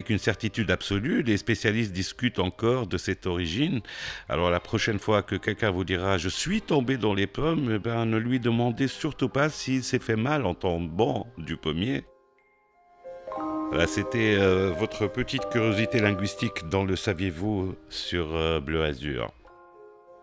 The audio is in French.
avec une certitude absolue. Les spécialistes discutent encore de cette origine. Alors la prochaine fois que quelqu'un vous dira « je suis tombé dans les pommes », eh ben, ne lui demandez surtout pas s'il s'est fait mal en tombant du pommier. Voilà, c'était votre petite curiosité linguistique dans le saviez-vous sur Bleu Azur.